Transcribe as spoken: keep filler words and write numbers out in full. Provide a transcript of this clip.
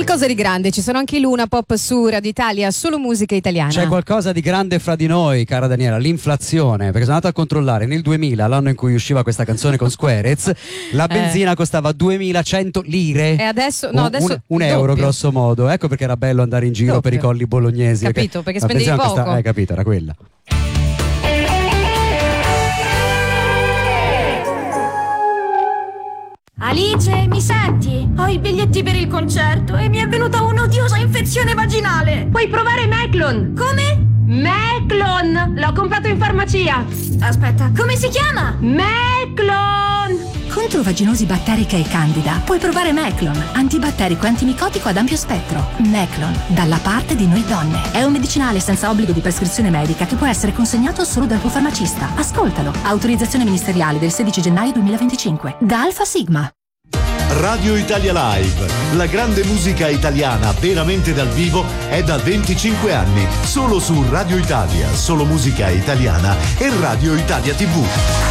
Qualcosa di grande, ci sono anche i Luna Pop su Radio Italia, solo musica italiana. C'è qualcosa di grande fra di noi, cara Daniela, l'inflazione, perché sono andato a controllare nel duemila, l'anno in cui usciva questa canzone con Squarez, la benzina eh. costava duemilacento lire. E adesso no, adesso un, un euro doppio. grosso modo. Ecco perché era bello andare in giro doppio. per i colli bolognesi. Capito, perché, perché spendevi poco. Costa, eh, capito, era quella. Alice, mi senti? Ho i biglietti per il concerto e mi è venuta un'odiosa infezione vaginale. Puoi provare Meclon. Come? Meclon! L'ho comprato in farmacia. Aspetta, come si chiama? Meclon! Contro vaginosi batterica e candida puoi provare Meclon, antibatterico e antimicotico ad ampio spettro. Meclon, dalla parte di noi donne. È un medicinale senza obbligo di prescrizione medica che può essere consegnato solo dal tuo farmacista. Ascoltalo. Autorizzazione ministeriale del sedici gennaio duemilaventicinque. Da Alfa Sigma. Radio Italia Live, la grande musica italiana veramente dal vivo è da venticinque anni, solo su Radio Italia, solo musica italiana e Radio Italia tivù.